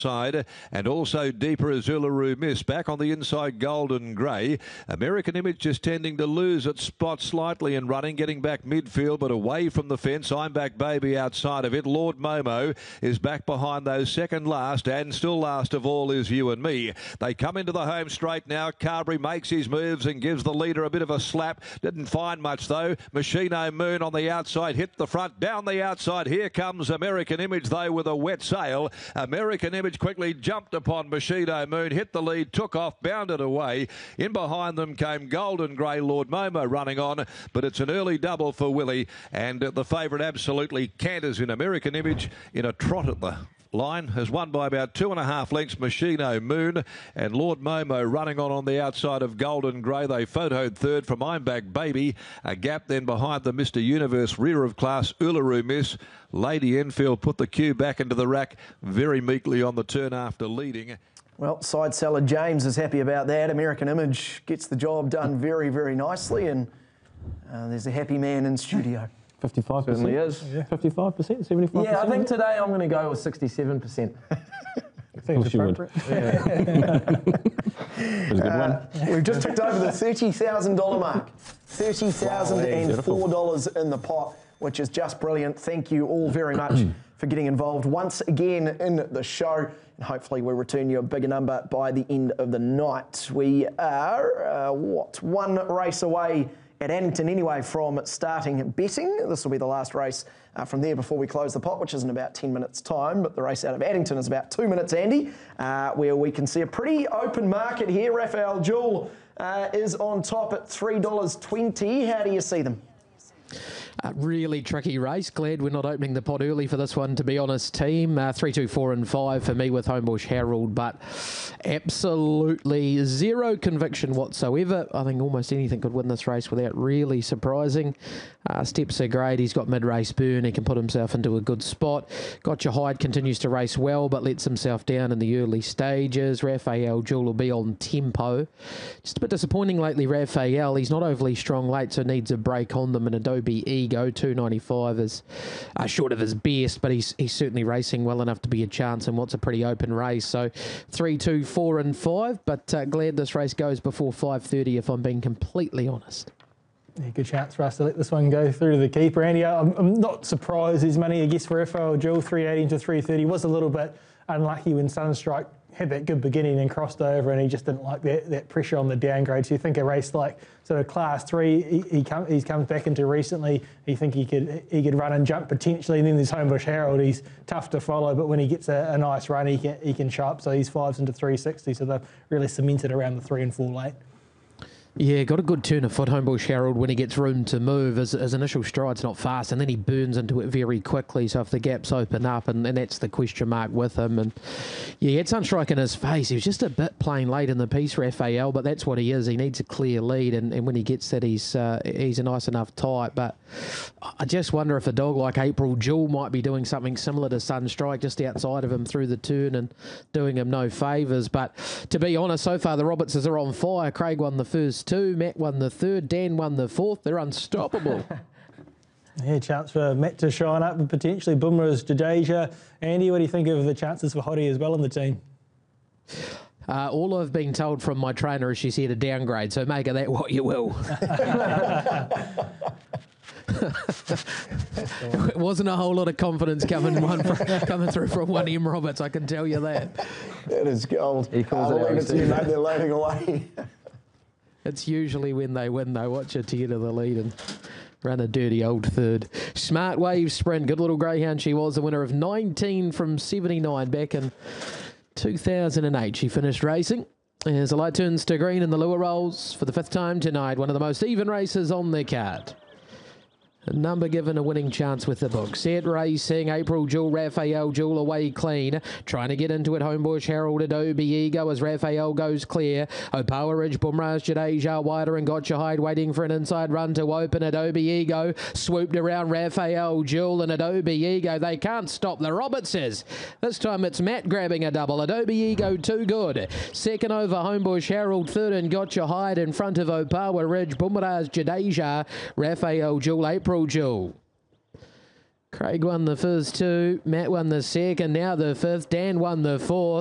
side, and also deeper as Uluru Miss. Back on the inside, Golden Grey. American Image just tending to lose its spot slightly in running, getting back midfield, but away from the fence. I'm Back Baby outside of it. Lord Momo is back behind those second last, and still last of all is You and Me. They come into the home straight now. Carberry makes his moves and gives the leader a bit of a slap. Didn't find much though. Machino Moon on the outside, hit the front, down the outside. Here comes American Image though with a wet sail. American Image quickly jumped upon Machino Moon, hit the lead, took off, bounded away. In behind them came Golden Grey, Lord Momo running on, but it's an early double for Willie, and the favourite absolutely canters in. American Image in a trot at the line has won by about 2.5 lengths. Machino Moon and Lord Momo running on the outside of Golden Grey. They photoed third from I'm Back Baby. A gap then behind the Mr. Universe rear of class Uluru Miss. Lady Enfield put the cue back into the rack very meekly on the turn after leading. Well, side seller James is happy about that. American Image gets the job done very, very nicely, and there's a happy man in studio. 55%. Certainly is. Yeah. 55%, 75%. Yeah, I think today I'm going to go with 67%. I think it's appropriate. Yeah. It was a good one. We've just ticked over the $30,000 mark. $30,004 in the pot, which is just brilliant. Thank you all very much for getting involved once again in the show. And hopefully we'll return you a bigger number by the end of the night. We are, one race away at Addington anyway from starting betting. This will be the last race from there before we close the pot, which is in about 10 minutes' time. But the race out of Addington is about 2 minutes, Andy, where we can see a pretty open market here. Raphael Jewel is on top at $3.20. How do you see them? Really tricky race. Glad we're not opening the pot early for this one, to be honest, team. 3, 2, 4 and 5 for me with Homebush Herald, but absolutely zero conviction whatsoever. I think almost anything could win this race without really surprising. Steps are great. He's got mid-race burn. He can put himself into a good spot. Gotcha Hyde continues to race well, but lets himself down in the early stages. Raphael Jewel will be on tempo. Just a bit disappointing lately, Raphael. He's not overly strong late, so needs a break on them. And Adobe Ego, 295 is short of his best, but he's certainly racing well enough to be a chance in what's a pretty open race. So 3, 2, 4 and 5, but glad this race goes before 5:30 if I'm being completely honest. Yeah, good chance for us to let this one go through to the keeper. Andy, I'm not surprised his money, I guess, for Raphael Jewel, 318 to 330. Was a little bit unlucky when Sunstrike had that good beginning and crossed over, and he just didn't like that pressure on the downgrade. So you think a race like sort of Class 3, he's come back into recently, you think he could run and jump potentially, and then there's Homebush Herald. He's tough to follow, but when he gets a nice run, he can show up. So he's 5s into 360, so they've really cemented around the 3 and 4 late. Yeah, got a good turn of foot, Homebush Herald, when he gets room to move. His initial stride's not fast, and then he burns into it very quickly. So if the gaps open up, and that's the question mark with him. And yeah, he had Sunstrike in his face. He was just a bit plain late in the piece, Raphael, but that's what he is. He needs a clear lead, and when he gets that, he's a nice enough type. But I just wonder if a dog like April Jewel might be doing something similar to Sunstrike, just outside of him through the turn and doing him no favours. But to be honest, so far the Robertses are on fire. Craig won the first 2, Matt won the 3rd, Dan won the 4th. They're unstoppable. Yeah, chance for Matt to shine up and potentially Bumrah's Jadeja. Andy, what do you think of the chances for Hottie as well in the team? All I've been told from my trainer is she's here to downgrade, so make of that what you will. It wasn't a whole lot of confidence coming through from 1M Roberts, I can tell you that. That is gold. He calls it out. They're loading away. It's usually when they win, they watch it to get to the lead and run a dirty old 3rd. Smart Wave Sprint, good little greyhound she was, the winner of 19 from 79 back in 2008. She finished racing. As the light turns to green and the lure rolls for the 5th time tonight, one of the most even races on the card. A number given a winning chance with the book. Set racing, April Jewel, Raphael Jewel away clean. Trying to get into it, Homebush Herald, Adobe Ego as Raphael goes clear. Opawa Ridge, Bumrah's Jadeja, wider and Gotcha Hyde waiting for an inside run to open. Adobe Ego swooped around Raphael Jewel and Adobe Ego. They can't stop the Robertses. This time it's Matt grabbing a double. Adobe Ego too good. Second over Homebush Herald, 3rd and Gotcha Hyde in front of Opawa Ridge, Bumrah's Jadeja, Raphael Jewel, April Jewel. Craig won the first two. Matt won the second. Now the fifth. Dan won the fourth.